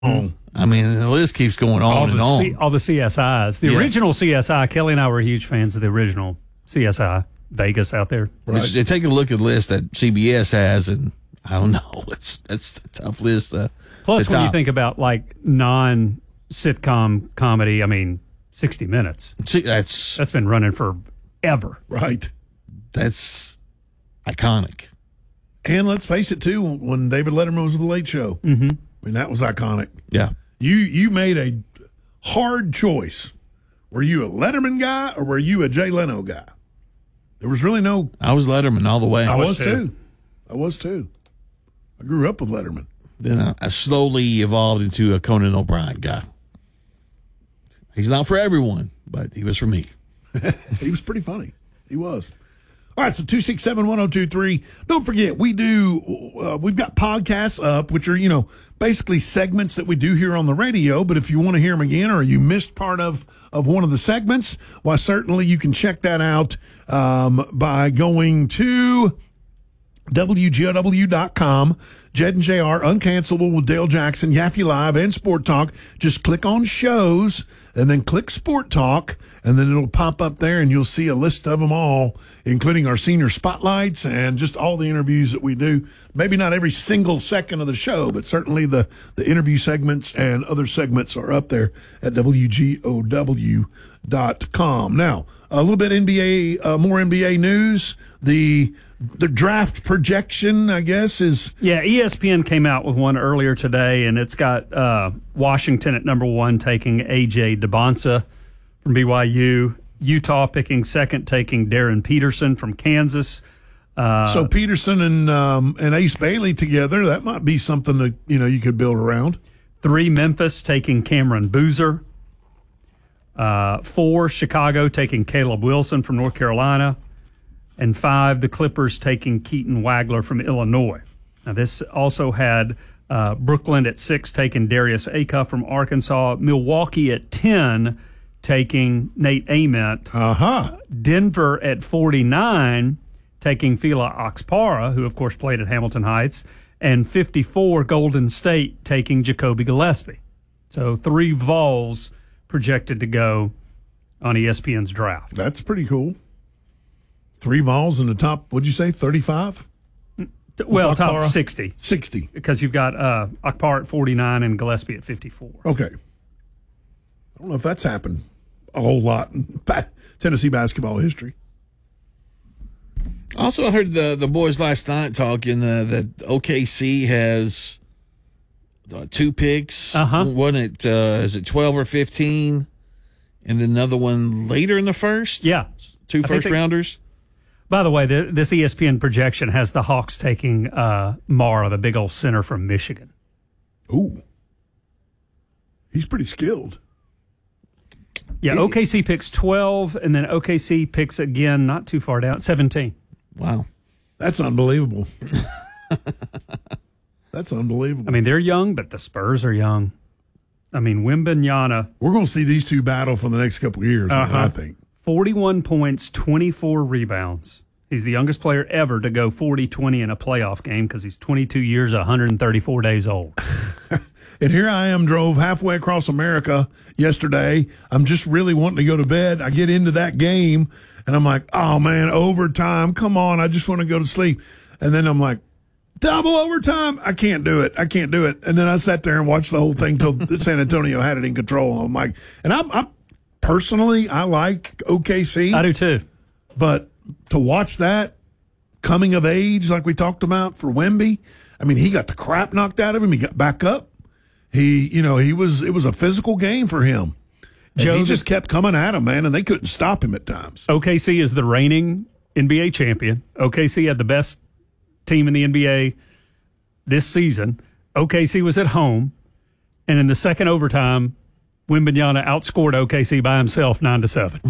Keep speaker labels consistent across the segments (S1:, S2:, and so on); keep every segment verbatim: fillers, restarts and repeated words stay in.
S1: Mm.
S2: I mean, the list keeps going on
S1: all
S2: and
S1: the
S2: on.
S1: C, all the C S Is. The
S2: Yeah.
S1: original C S I, Kelly and I were huge fans of the original C S I. Vegas out there.
S2: Right. But take a look at the list that C B S has, and I don't know. It's that's a tough list. Uh,
S1: Plus, when you think about like non-sitcom comedy, I mean, sixty minutes.
S2: See, that's
S1: that's been running forever.
S3: Right.
S2: That's iconic.
S3: And let's face it, too, when David Letterman was with The Late Show,
S1: mm-hmm.
S3: I mean, that was iconic.
S2: Yeah.
S3: You you made a hard choice. Were you a Letterman guy or were you a Jay Leno guy? There was really no...
S2: I was Letterman all the way.
S3: I was, too. I was, too. I grew up with Letterman.
S2: Then I, I slowly evolved into a Conan O'Brien guy. He's not for everyone, but he was for me.
S3: He was pretty funny. He was. All right, so two six seven, one oh two three. Don't forget, we do, uh, we've got podcasts up, which are, you know, basically segments that we do here on the radio. But if you want to hear them again or you missed part of, of one of the segments, why, certainly you can check that out um, by going to W G O W dot com. Jed and J R, Uncancelable with Dale Jackson, Yaffe Live, and Sport Talk. Just click on shows and then click Sport Talk, and then it'll pop up there, and you'll see a list of them all, including our senior spotlights and just all the interviews that we do. Maybe not every single second of the show, but certainly the, the interview segments and other segments are up there at W G O W dot com. Now, a little bit N B A, uh, more N B A news. The the draft projection, I guess, is...
S1: Yeah, E S P N came out with one earlier today, and it's got uh, Washington at number one taking A J DeBonsa from B Y U. Utah picking second, taking Darren Peterson from Kansas. Uh,
S3: so Peterson and um, and Ace Bailey together, that might be something that, you know, you could build around.
S1: Three, Memphis taking Cameron Boozer. Uh, four, Chicago taking Caleb Wilson from North Carolina. And five, the Clippers taking Keaton Wagler from Illinois. Now, this also had uh, Brooklyn at six taking Darius Acuff from Arkansas. Milwaukee at ten taking Nate Ament.
S3: Uh-huh.
S1: Denver at forty-nine taking Fila Oxpara, who, of course, played at Hamilton Heights. And fifty-four, Golden State taking Jacoby Gillespie. So three Vols projected to go on E S P N's draft.
S3: That's pretty cool. Three Vols in the top, what'd you say, thirty-five?
S1: Well, top sixty.
S3: sixty.
S1: Because you've got uh, Akbar at forty-nine and Gillespie at fifty-four.
S3: Okay. I don't know if that's happened a whole lot in Tennessee basketball history.
S2: Also, I heard the, the boys last night talking uh, that O K C has uh, two picks.
S1: Uh-huh.
S2: One at, uh, is it twelve or fifteen? And then another one later in the first?
S1: Yeah.
S2: Two
S1: I
S2: first
S1: they,
S2: rounders?
S1: By the way, the, this E S P N projection has the Hawks taking uh, Mara, the big old center from Michigan.
S3: Ooh. He's pretty skilled.
S1: Yeah, O K C picks twelve, and then O K C picks again, not too far down, seventeen.
S2: Wow.
S3: That's unbelievable. That's unbelievable.
S1: I mean, they're young, but the Spurs are young. I mean, Wembanyama.
S3: We're going to see these two battle for the next couple of years,
S1: uh-huh.
S3: man, I think.
S1: forty-one points, twenty-four rebounds. He's the youngest player ever to go forty twenty in a playoff game because he's twenty-two years, one hundred thirty-four days old.
S3: And here I am, drove halfway across America yesterday. I'm just really wanting to go to bed. I get into that game, and I'm like, oh, man, overtime. Come on, I just want to go to sleep. And then I'm like, double overtime. I can't do it. I can't do it. And then I sat there and watched the whole thing till San Antonio had it in control. I'm like, and I'm, I'm personally, I like O K C.
S1: I do too.
S3: But to watch that coming of age, like we talked about for Wemby, I mean, he got the crap knocked out of him. He got back up. He, you know, he was, it was a physical game for him. And Joe, he just kept coming at him, man, and they couldn't stop him at times.
S1: O K C is the reigning N B A champion. O K C had the best team in the N B A this season. O K C was at home, and in the second overtime, Wembanyama outscored O K C by himself nine to seven.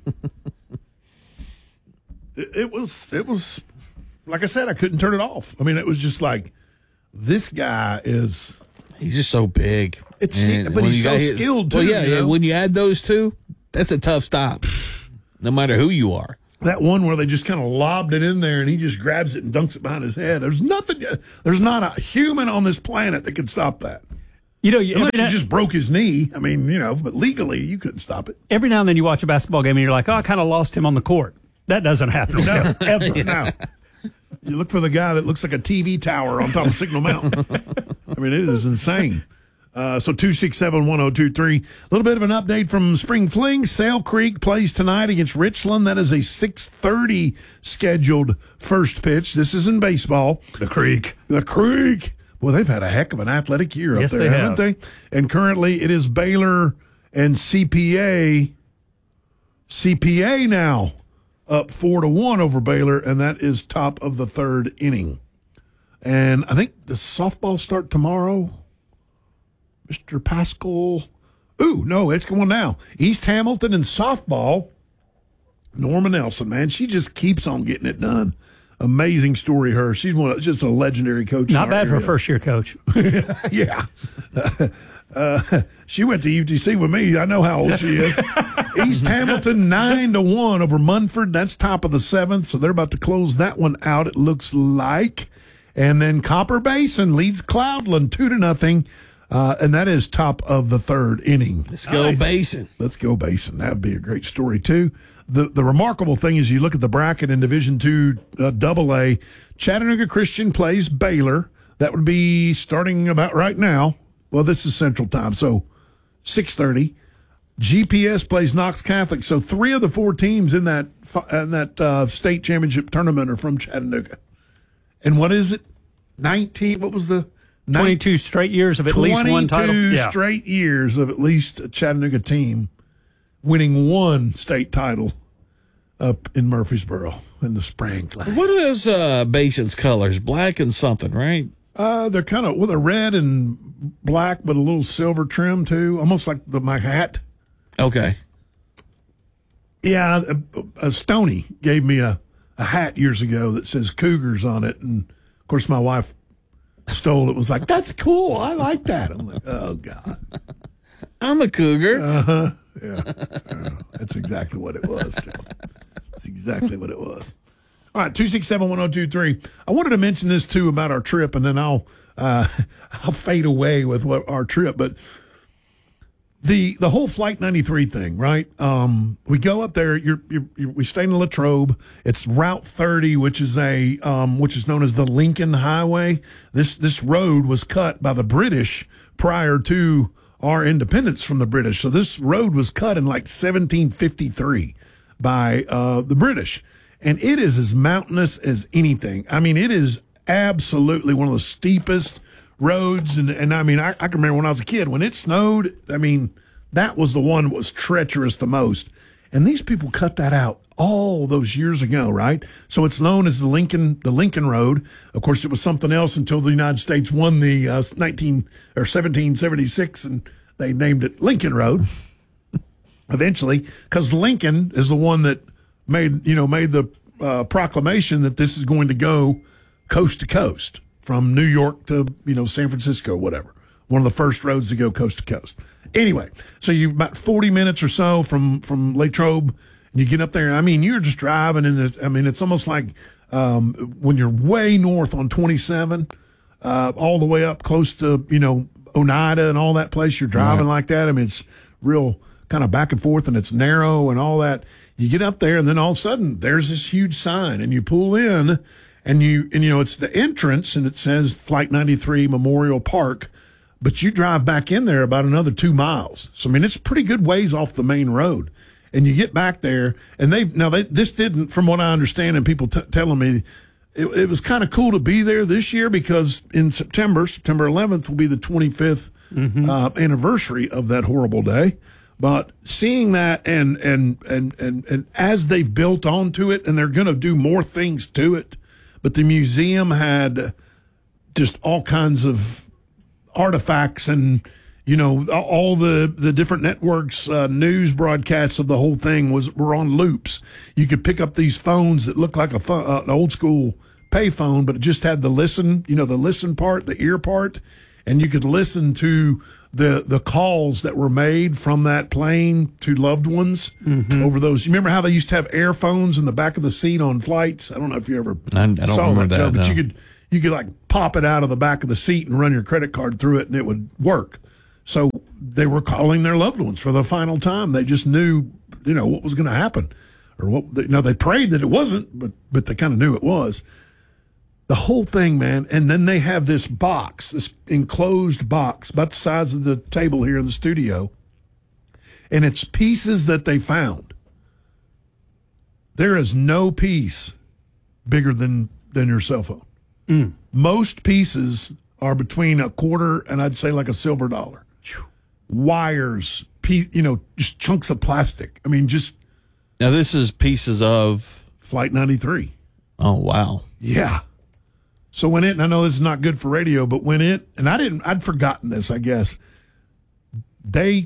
S3: it, it was, it was, like I said, I couldn't turn it off. I mean, it was just like, this guy is.
S2: He's just so big.
S3: It's, he, but he's so hit, skilled, too.
S2: Well, yeah,
S3: you know?
S2: yeah, when you add those two, that's a tough stop, no matter who you are.
S3: That one where they just kind of lobbed it in there and he just grabs it and dunks it behind his head. There's nothing, there's not a human on this planet that can stop that.
S1: You know, you,
S3: Unless
S1: every,
S3: you just broke his knee. I mean, you know, but legally you couldn't stop it.
S1: every now and then you watch a basketball game and you're like, oh, I kind of lost him on the court. That doesn't happen. No, ever.
S3: No. You look for the guy that looks like a T V tower on top of Signal Mountain. I mean, it is insane. Uh, so two six seven, one oh two three. A little bit of an update from Spring Fling. Sail Creek plays tonight against Richland. That is a six thirty scheduled first pitch. This is in baseball.
S1: The Creek.
S3: The Creek. Well, they've had a heck of an athletic year up
S1: Yes,
S3: there,
S1: they
S3: haven't
S1: have.
S3: they? And currently it is Baylor and C P A. C P A now up four to one over Baylor, and that is top of the third inning. And I think the softball start tomorrow. Mister Pascal. Ooh, no, it's going now. East Hamilton and softball. Norma Nelson, man, she just keeps on getting it done. Amazing story, her. She's one of, just a legendary coach. in
S1: Not
S3: our
S1: bad for a
S3: area.
S1: first year coach.
S3: Yeah. Uh, she went to U T C with me. I know how old she is. East Hamilton nine to one over Munford. That's top of the seventh, so they're about to close that one out, it looks like. And then Copper Basin leads Cloudland two to nothing, uh, and that is top of the third inning.
S2: Let's go, Basin.
S3: Let's go Basin. That would be a great story too. The the remarkable thing is you look at the bracket in Division Two, uh, Double A. Chattanooga Christian plays Baylor. That would be starting about right now. Well, this is Central Time, so six thirty. G P S plays Knox Catholic. So three of the four teams in that in that uh, state championship tournament are from Chattanooga. And what is it? Nineteen. What was the
S1: twenty-two straight years of at least one title.
S3: twenty-two
S1: Yeah.
S3: straight years of at least a Chattanooga team winning one state title up in Murfreesboro in the spring.
S2: What are those uh, Basin's colors? Black and something, right?
S3: Uh, they're kind of, well, they're red and black, but a little silver trim too, almost like the, my hat.
S2: Okay.
S3: Yeah, uh, uh, Stoney gave me a, a hat years ago that says Cougars on it, and of course my wife stole it. Was like, that's cool. I like that. I'm like, oh God.
S2: I'm a cougar.
S3: Uh, yeah, uh, that's exactly what it was. Joe. That's exactly what it was. All right, two six seven one zero two three. I wanted to mention this too about our trip, and then I'll uh, I'll fade away with what our trip. But the the whole Flight ninety-three thing, right? Um, we go up there. You're, you're, you're, we stay in Latrobe. It's Route thirty, which is a um, which is known as the Lincoln Highway. This this road was cut by the British prior to our independence from the British. So this road was cut in like seventeen fifty-three by uh, the British. And it is as mountainous as anything. I mean, it is absolutely one of the steepest roads. And, and I mean, I, I can remember when I was a kid, when it snowed, I mean, that was the one that was treacherous the most. And these people cut that out all those years ago, right? So it's known as the Lincoln, the Lincoln Road. Of course, it was something else until the United States won the uh, nineteen or seventeen seventy-six, and they named it Lincoln Road. Eventually, because Lincoln is the one that made you know made the uh, proclamation that this is going to go coast to coast from New York to you know San Francisco, whatever. One of the first roads to go coast to coast. Anyway, so you about forty minutes or so from from Latrobe, and you get up there. I mean, you're just driving, and it's, I mean, it's almost like um, when you're way north on twenty-seven, uh, all the way up close to you know Oneida and all that place. You're driving
S2: Right.
S3: like that. I mean, it's real kind of back and forth, and it's narrow and all that. You get up there, and then all of a sudden, there's this huge sign, and you pull in, and you and you know it's the entrance, and it says Flight ninety-three Memorial Park, but you drive back in there about another two miles. So I mean, it's pretty good ways off the main road, and you get back there, and they now they this didn't, from what I understand, and people t- telling me. It, it was kind of cool to be there this year because in September, September eleventh will be the twenty-fifth mm-hmm. uh, anniversary of that horrible day. But seeing that and and and and, and as they've built onto it, and they're going to do more things to it, but the museum had just all kinds of artifacts and you know all the the different networks uh, news broadcasts of the whole thing was were on loops. You could pick up these phones that looked like a phone, uh, an old school payphone, but it just had the listen, you know, the listen part, the ear part, and you could listen to the the calls that were made from that plane to loved ones mm-hmm. over those. You remember how they used to have airphones in the back of the seat on flights? I don't know if you ever
S2: I, I don't
S3: saw
S2: remember
S3: that, Joe,
S2: that,
S3: but
S2: no.
S3: you could you could like pop it out of the back of the seat and run your credit card through it, and it would work. So they were calling their loved ones for the final time. They just knew, you know, what was going to happen, or what. You know, they prayed that it wasn't, but but they kind of knew it was. The whole thing, man. And then they have this box, this enclosed box, about the size of the table here in the studio, and it's pieces that they found. There is no piece bigger than than your cell phone. Mm. Most pieces are between a quarter and I'd say like a silver dollar. Wires, piece, you know, just chunks of plastic. I mean, just.
S2: Now this is pieces of
S3: Flight ninety-three.
S2: Oh wow!
S3: Yeah. So when it, and I know this is not good for radio, but when it, and I didn't, I'd forgotten this, I guess. They,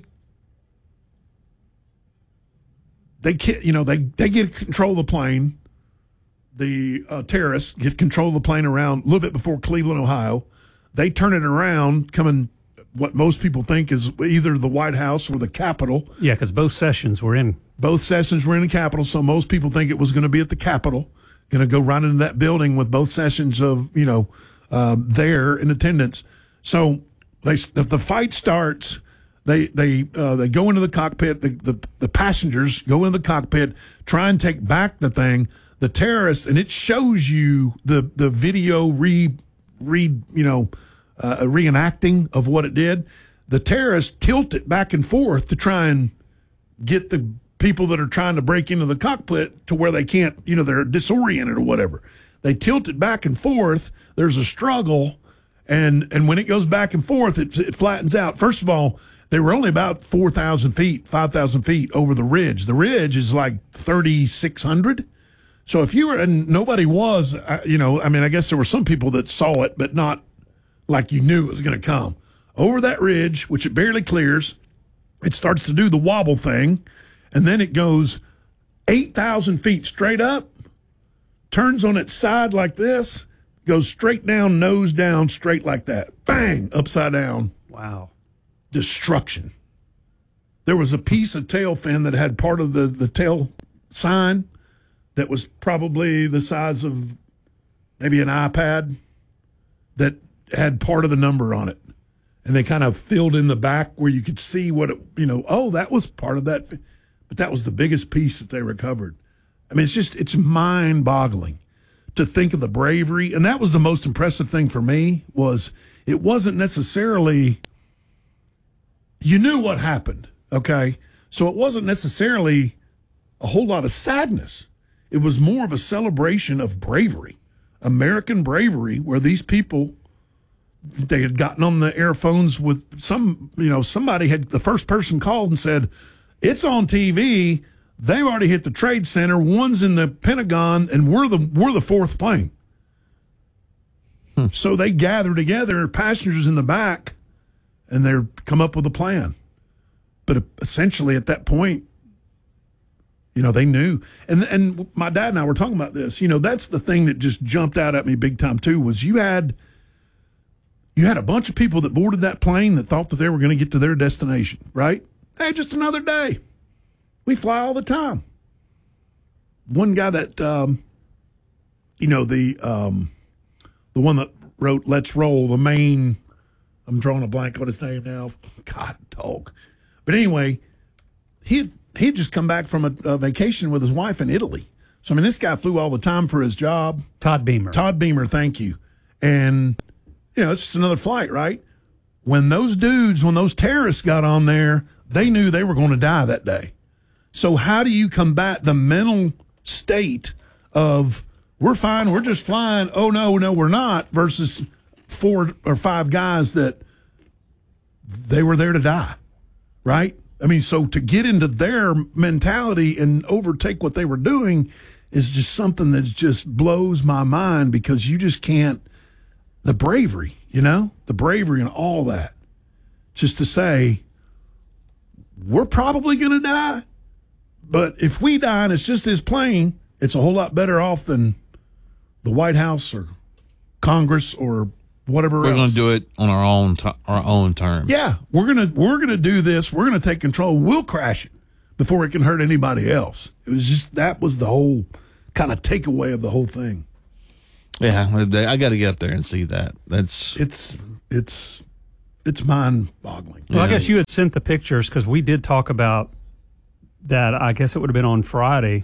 S3: they get, you know, they they get control of the plane. The uh, terrorists get control of the plane around a little bit before Cleveland, Ohio. They turn it around, coming what most people think is either the White House or the Capitol.
S1: Yeah, because both sessions were in.
S3: Both sessions were in the Capitol, so most people think it was going to be at the Capitol. Going to go right into that building with both sessions of, you know, um, there in attendance. So they, if the fight starts, they they uh, they go into the cockpit. The, the the passengers go into the cockpit, try and take back the thing. The terrorists, and it shows you the the video re re you know uh, a reenacting of what it did. The terrorists tilt it back and forth to try and get the people that are trying to break into the cockpit to where they can't, you know, they're disoriented or whatever. They tilt it back and forth. There's a struggle, and and when it goes back and forth, it, it flattens out. First of all, they were only about four thousand feet, five thousand feet over the ridge. The ridge is like thirty-six hundred. So if you were, and nobody was, uh, you know, I mean, I guess there were some people that saw it, but not like you knew it was going to come. Over that ridge, which it barely clears, it starts to do the wobble thing, and then it goes eight thousand feet straight up, turns on its side like this, goes straight down, nose down, straight like that. Bang, upside down.
S1: Wow.
S3: Destruction. There was a piece of tail fin that had part of the, the tail sign that was probably the size of maybe an iPad that had part of the number on it. And they kind of filled in the back where you could see what it, you know, oh, that was part of that. But that was the biggest piece that they recovered. I mean, it's just, it's mind boggling to think of the bravery. And that was the most impressive thing for me, was it wasn't necessarily, you knew what happened. Okay. So it wasn't necessarily a whole lot of sadness. It was more of a celebration of bravery, American bravery, where these people, they had gotten on the airphones with some, you know, somebody had, the first person called and said, it's on T V. They've already hit the Trade Center. One's in the Pentagon, and we're the, we're the fourth plane. Hmm. So they gather together, passengers in the back, and they're come up with a plan. But essentially at that point, you know, they knew. And and my dad and I were talking about this. You know, that's the thing that just jumped out at me big time too, was you had you had a bunch of people that boarded that plane that thought that they were going to get to their destination, right? Hey, just another day. We fly all the time. One guy that um, you know, the um, the one that wrote Let's Roll, the main, I'm drawing a blank on his name now. God, dog. But anyway, he had He'd just come back from a, a vacation with his wife in Italy. So, I mean, this guy flew all the time for his job.
S1: Todd Beamer.
S3: Todd Beamer, thank you. And, you know, it's just another flight, right? When those dudes, when those terrorists got on there, they knew they were going to die that day. So how do you combat the mental state of, we're fine, we're just flying, oh, no, no, we're not, versus four or five guys that they were there to die, right? I mean, so to get into their mentality and overtake what they were doing is just something that just blows my mind, because you just can't, the bravery, you know, the bravery and all that, just to say, we're probably going to die, but if we die and it's just this plane, it's a whole lot better off than the White House or Congress or whatever
S2: We're
S3: else.
S2: going to do it on our own t- our own terms.
S3: Yeah, we're gonna we're gonna do this. We're gonna take control. We'll crash it before it can hurt anybody else. It was just, that was the whole kind of takeaway of the whole thing.
S2: Yeah, I got to get up there and see that. That's
S3: It's it's it's mind-boggling.
S1: Well, I guess you had sent the pictures because we did talk about that. I guess it would have been on Friday.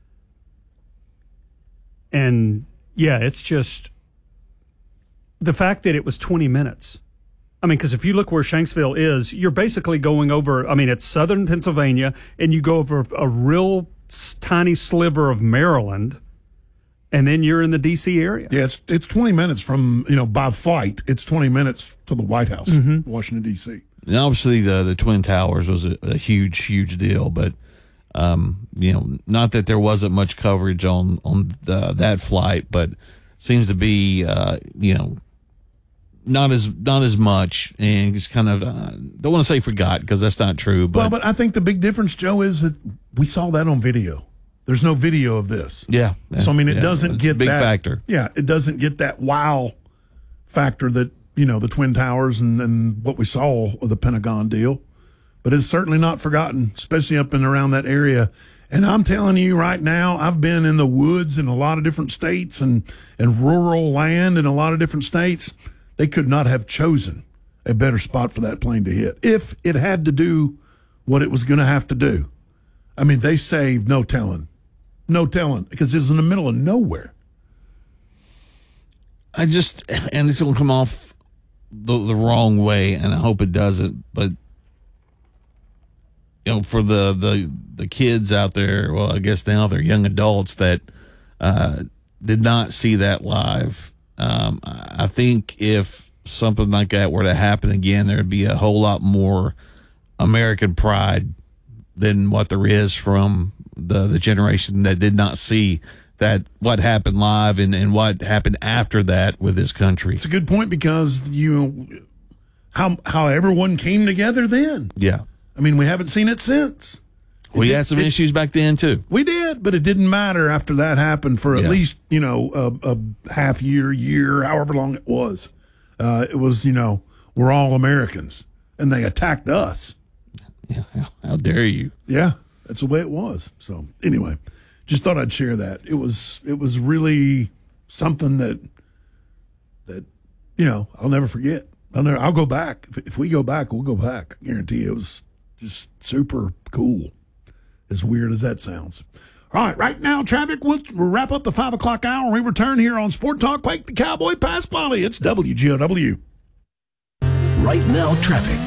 S1: And, yeah, it's just the fact that it was twenty minutes. I mean, because if you look where Shanksville is, you're basically going over, I mean, it's southern Pennsylvania, and you go over a real tiny sliver of Maryland, and then you're in the D C area.
S3: Yeah, it's it's twenty minutes from, you know, by flight, it's twenty minutes to the White House,
S1: mm-hmm.
S3: Washington, D C.
S2: And obviously, the the Twin Towers was a, a huge, huge deal, but, um, you know, not that there wasn't much coverage on, on the, that flight, but seems to be, uh, you know, not as not as much, and just kind of, uh, don't want to say forgot, because that's not true. But,
S3: well, but I think the big difference, Joe, is that we saw that on video. There's no video of this.
S2: Yeah. yeah
S3: so, I mean, it
S2: yeah,
S3: doesn't
S2: it's
S3: get
S2: a big
S3: that
S2: factor.
S3: Yeah, it doesn't get that wow factor that, you know, the Twin Towers and, and what we saw of the Pentagon deal. But it's certainly not forgotten, especially up and around that area. And I'm telling you right now, I've been in the woods in a lot of different states and, and rural land in a lot of different states. They could not have chosen a better spot for that plane to hit if it had to do what it was going to have to do. I mean, they saved no telling. No telling, because it's in the middle of nowhere.
S2: I just, and it's going to come off the, the wrong way, and I hope it doesn't, but, you know, for the, the, the kids out there, well, I guess now they're young adults that uh, did not see that live. Um, I think if something like that were to happen again, there'd be a whole lot more American pride than what there is from the, the generation that did not see that, what happened live and, and what happened after that with this country.
S3: It's a good point, because you how how everyone came together then.
S2: Yeah.
S3: I mean, we haven't seen it since.
S2: We
S3: it
S2: had some
S3: did,
S2: issues back then, too.
S3: We did, but it didn't matter after that happened for at
S2: yeah.
S3: least, you know, a, a half year, year, however long it was. Uh, it was, you know, we're all Americans, and they attacked us.
S2: Yeah, how dare you?
S3: Yeah, that's the way it was. So anyway, just thought I'd share that. It was it was really something that that you know I'll never forget. I'll never. I'll go back if, if we go back. We'll go back. I guarantee you, it was just super cool. As weird as that sounds. All right, right now, traffic. We'll, we'll wrap up the five o'clock hour. We return here on Sport Talk. Quake the Cowboy Pass Polly. It's W G O W.
S4: Right now, traffic.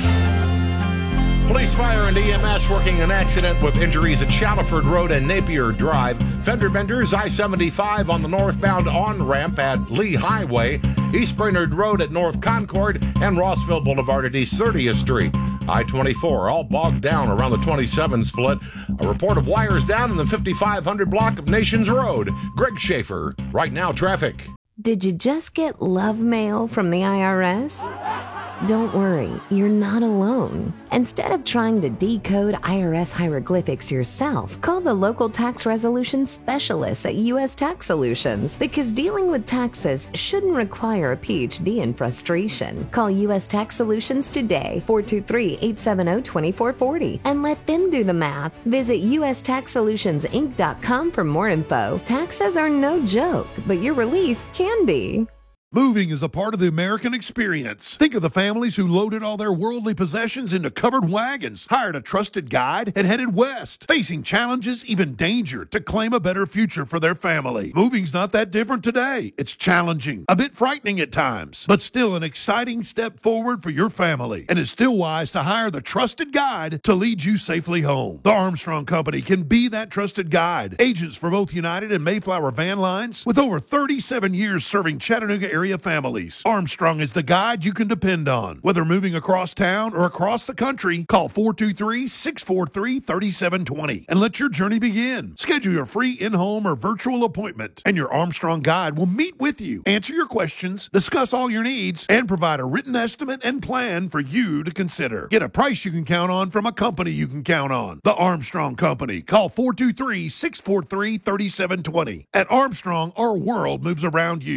S5: Police, fire, and E M S working an accident with injuries at Shallowford Road and Napier Drive. Fender benders, I seventy-five on the northbound on-ramp at Lee Highway. East Brainerd Road at North Concord and Rossville Boulevard at East thirtieth Street. I twenty-four all bogged down around the twenty-seven split. A report of wires down in the fifty-five hundred block of Nations Road. Greg Schaefer, Right Now Traffic.
S6: Did you just get love mail from the I R S? Don't worry, you're not alone. Instead of trying to decode I R S hieroglyphics yourself, call the local tax resolution specialists at U S Tax Solutions, because dealing with taxes shouldn't require a P H D in frustration. Call U S Tax Solutions today, four two three, eight seven zero, two four four zero, and let them do the math. Visit U S tax solutions inc dot com for more info. Taxes are no joke, but your relief can be.
S3: Moving is a part of the American experience. Think of the families who loaded all their worldly possessions into covered wagons, hired a trusted guide, and headed west, facing challenges, even danger, to claim a better future for their family. Moving's not that different today. It's challenging, a bit frightening at times, but still an exciting step forward for your family. And it's still wise to hire the trusted guide to lead you safely home. The Armstrong Company can be that trusted guide. Agents for both United and Mayflower Van Lines, with over thirty-seven years serving Chattanooga area families. Armstrong is the guide you can depend on. Whether moving across town or across the country, call four two three, six four three, three seven two zero and let your journey begin. Schedule your free in-home or virtual appointment, and your Armstrong guide will meet with you, answer your questions, discuss all your needs, and provide a written estimate and plan for you to consider. Get a price you can count on from a company you can count on. The Armstrong Company. Call four two three, six four three, three seven two zero. At Armstrong, our world moves around you.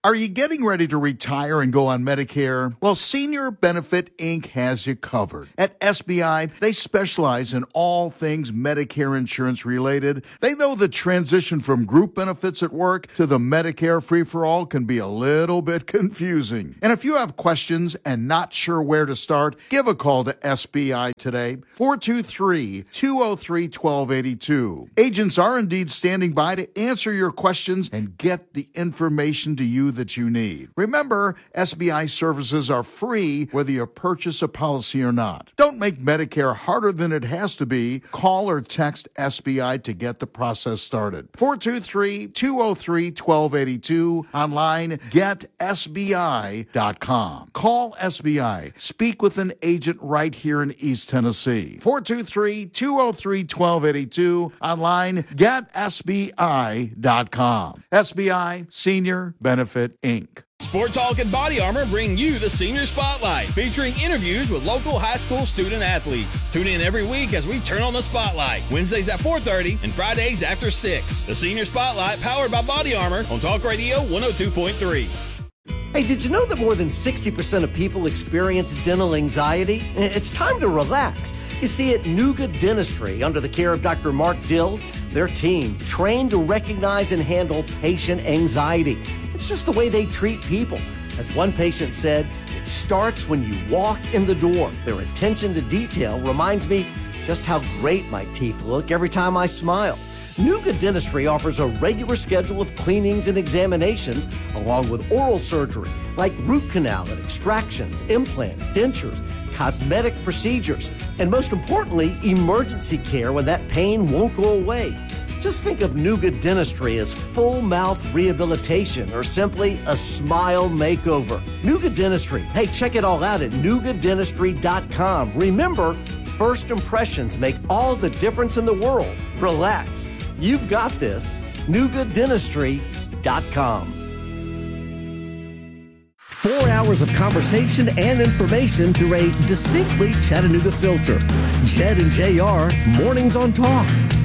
S7: Are you getting ready to retire and go on Medicare? Well, Senior Benefit Incorporated has you covered. At S B I, they specialize in all things Medicare insurance related. They know the transition from group benefits at work to the Medicare free-for-all can be a little bit confusing. And if you have questions and not sure where to start, give a call to S B I today, four two three, two oh three, one two eight two. Agents are indeed standing by to answer your questions and get the information to you that you need. Remember, S B I services are free whether you purchase a policy or not. Don't make Medicare harder than it has to be. Call or text S B I to get the process started. four two three, two oh three, one two eight two. Online, get S B I dot com. Call S B I. Speak with an agent right here in East Tennessee. four two three, two oh three, one two eight two. Online, get S B I dot com. S B I, Senior Benefit Incorporated.
S8: Sport Talk and Body Armor bring you the Senior Spotlight, featuring interviews with local high school student athletes. Tune in every week as we turn on the spotlight, Wednesdays at four thirty and Fridays after six. The Senior Spotlight, powered by Body Armor on Talk Radio one oh two point three.
S9: Hey, did you know that more than sixty percent of people experience dental anxiety? It's time to relax. You see, at Nuga Dentistry, under the care of Doctor Mark Dill, their team trained to recognize and handle patient anxiety. It's just the way they treat people. As one patient said, it starts when you walk in the door. Their attention to detail reminds me just how great my teeth look every time I smile. Nuga Dentistry offers a regular schedule of cleanings and examinations, along with oral surgery, like root canal and extractions, implants, dentures, cosmetic procedures, and most importantly, emergency care when that pain won't go away. Just think of Nuga Dentistry as full mouth rehabilitation or simply a smile makeover. Nuga Dentistry. Hey, check it all out at nuga dentistry dot com. Remember, first impressions make all the difference in the world. Relax. You've got this. nuga dentistry dot com. Four hours of conversation and information through a distinctly Chattanooga filter. Jed and J R, Mornings on Talk.